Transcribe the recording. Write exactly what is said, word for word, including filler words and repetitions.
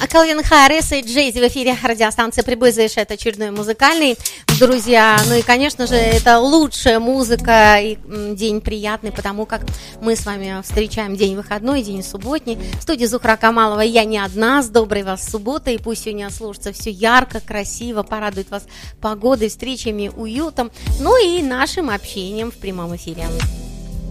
Калвин Харрис и Джей-Зи в эфире радиостанции «Прибой» завершает очередной музыкальный, друзья. Ну и, конечно же, это лучшая музыка и день приятный, потому как мы с вами встречаем день выходной, день субботний. В студии Зухра Камалова я не одна, с доброй вас субботой. Пусть сегодня слушается все ярко, красиво, порадует вас погодой, встречами, уютом, ну и нашим общением в прямом эфире.